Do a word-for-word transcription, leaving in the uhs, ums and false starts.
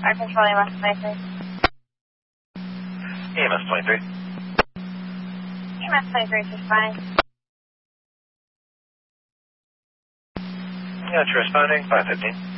I control E M S twenty-three. E M S twenty-three. E M S twenty-three is fine. Yeah, it's responding, five fifteen.